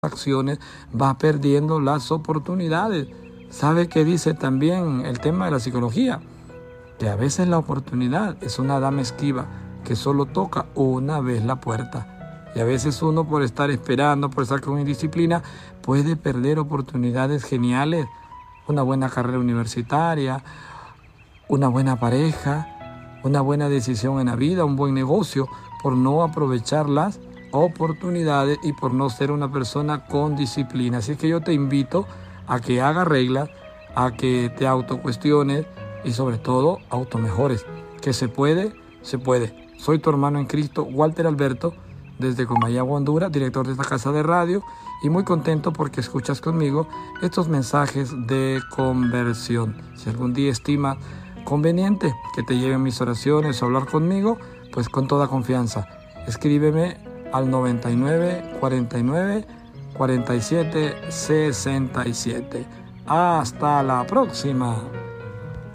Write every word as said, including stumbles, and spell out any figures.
acciones, va perdiendo las oportunidades. ¿Sabe qué dice también el tema de la psicología? Que a veces la oportunidad es una dama esquiva que solo toca una vez la puerta. Y a veces uno, por estar esperando, por estar con indisciplina, puede perder oportunidades geniales. Una buena carrera universitaria, una buena pareja, una buena decisión en la vida, un buen negocio, por no aprovechar las oportunidades y por no ser una persona con disciplina. Así que yo te invito a que hagas reglas, a que te autocuestiones y sobre todo automejores. Que se puede, se puede. Soy tu hermano en Cristo, Walter Alberto, desde Comayagua, Honduras, director de esta casa de radio, y muy contento porque escuchas conmigo estos mensajes de conversión. Si algún día estimas conveniente que te lleven mis oraciones o hablar conmigo, pues con toda confianza, escríbeme al noventa y nueve, cuarenta y nueve, cuarenta y siete, sesenta y siete. Hasta la próxima.